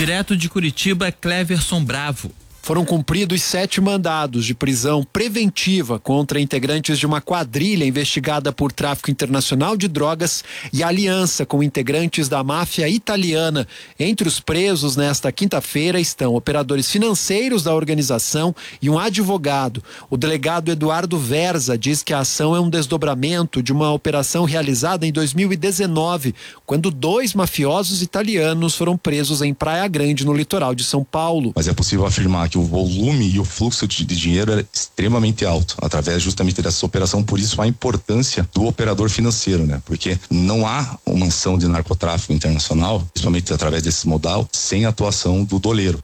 Direto de Curitiba, Cleverson Bravo. Foram cumpridos 7 mandados de prisão preventiva contra integrantes de uma quadrilha investigada por tráfico internacional de drogas e aliança com integrantes da máfia italiana. Entre os presos nesta quinta-feira estão operadores financeiros da organização e um advogado. O delegado Eduardo Verza diz que a ação é um desdobramento de uma operação realizada em 2019, quando 2 mafiosos italianos foram presos em Praia Grande, no litoral de São Paulo. Mas é possível afirmar que o volume e o fluxo de dinheiro era extremamente alto, através justamente dessa operação. Por isso a importância do operador financeiro, né? Porque não há uma ação de narcotráfico internacional, principalmente através desse modal, sem a atuação do doleiro.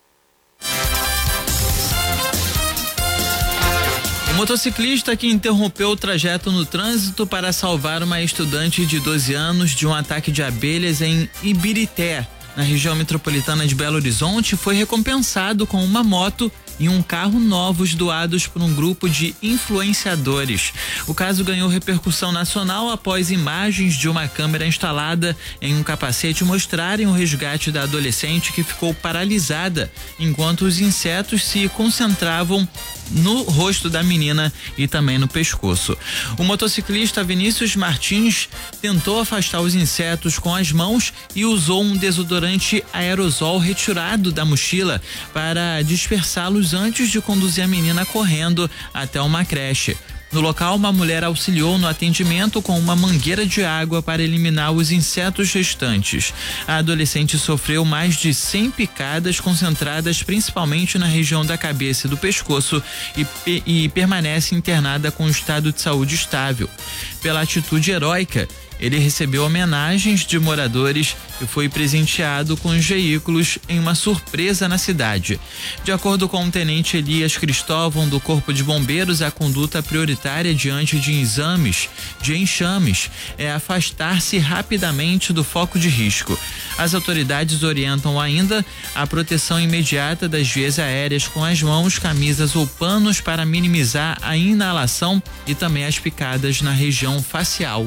O motociclista que interrompeu o trajeto no trânsito para salvar uma estudante de 12 anos de um ataque de abelhas em Ibirité, na região metropolitana de Belo Horizonte, foi recompensado com uma moto e um carro novos doados por um grupo de influenciadores. O caso ganhou repercussão nacional após imagens de uma câmera instalada em um capacete mostrarem o resgate da adolescente que ficou paralisada enquanto os insetos se concentravam no rosto da menina e também no pescoço. O motociclista Vinícius Martins tentou afastar os insetos com as mãos e usou um desodorante aerosol retirado da mochila para dispersá-los antes de conduzir a menina correndo até uma creche. No local, uma mulher auxiliou no atendimento com uma mangueira de água para eliminar os insetos restantes. A adolescente sofreu mais de 100 picadas concentradas principalmente na região da cabeça e do pescoço e permanece internada com estado de saúde estável. Pela atitude heróica, ele recebeu homenagens de moradores e foi presenteado com os veículos em uma surpresa na cidade. De acordo com o tenente Elias Cristóvão do Corpo de Bombeiros, a conduta prioritária diante de exames de enxames é afastar-se rapidamente do foco de risco. As autoridades orientam ainda a proteção imediata das vias aéreas com as mãos, camisas ou panos para minimizar a inalação e também as picadas na região facial.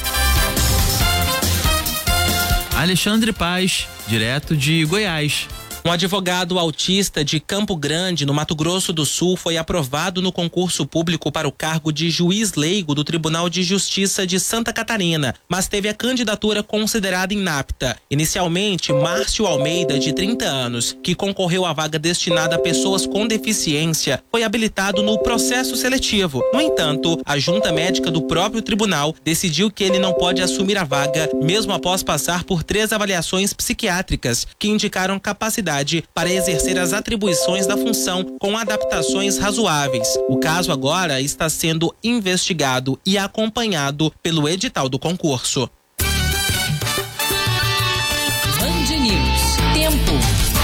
Alexandre Paz, direto de Goiás. Um advogado autista de Campo Grande, no Mato Grosso do Sul, foi aprovado no concurso público para o cargo de juiz leigo do Tribunal de Justiça de Santa Catarina, mas teve a candidatura considerada inapta. Inicialmente, Márcio Almeida, de 30 anos, que concorreu à vaga destinada a pessoas com deficiência, foi habilitado no processo seletivo. No entanto, a junta médica do próprio tribunal decidiu que ele não pode assumir a vaga, mesmo após passar por 3 avaliações psiquiátricas que indicaram capacidade para exercer as atribuições da função com adaptações razoáveis. O caso agora está sendo investigado e acompanhado pelo edital do concurso. Band News. Tempo.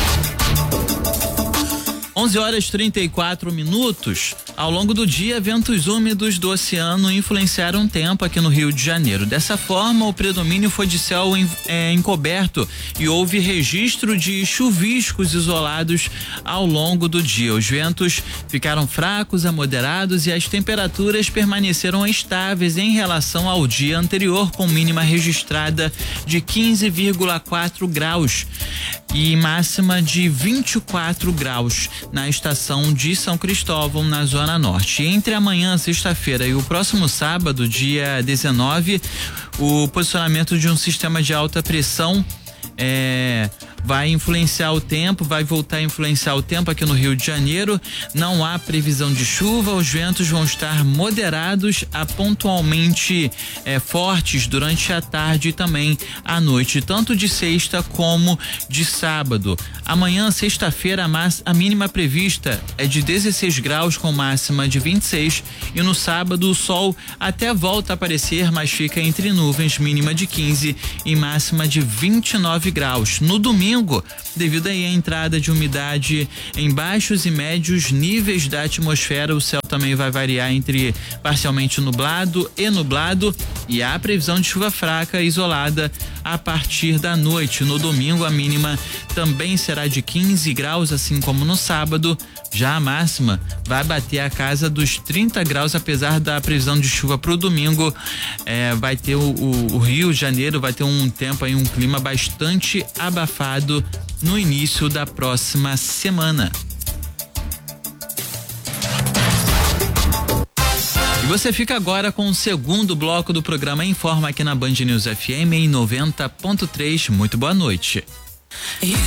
11h34. Ao longo do dia, ventos úmidos do oceano influenciaram o tempo aqui no Rio de Janeiro. Dessa forma, o predomínio foi de céu encoberto e houve registro de chuviscos isolados ao longo do dia. Os ventos ficaram fracos a moderados e as temperaturas permaneceram estáveis em relação ao dia anterior, com mínima registrada de 15,4 graus e máxima de 24 graus na estação de São Cristóvão, na Zona Norte. Entre amanhã, sexta-feira, e o próximo sábado, dia 19, o posicionamento de um sistema de alta pressão vai influenciar o tempo, vai voltar a influenciar o tempo aqui no Rio de Janeiro. Não há previsão de chuva, os ventos vão estar moderados a pontualmente fortes durante a tarde e também à noite, tanto de sexta como de sábado. Amanhã, sexta-feira, a mínima prevista é de 16 graus com máxima de 26 e no sábado o sol até volta a aparecer, mas fica entre nuvens, mínima de 15 e máxima de 29 graus. No domingo, devido aí à entrada de umidade em baixos e médios níveis da atmosfera, o céu também vai variar entre parcialmente nublado e nublado e há previsão de chuva fraca isolada a partir da noite. No domingo, a mínima também será de 15 graus, assim como no sábado. Já a máxima vai bater a casa dos 30 graus, apesar da previsão de chuva para o domingo. Vai ter o Rio de Janeiro vai ter um tempo aí, um clima bastante abafado no início da próxima semana. E você fica agora com o segundo bloco do programa Informa aqui na Band News FM em 90.3. Muito boa noite.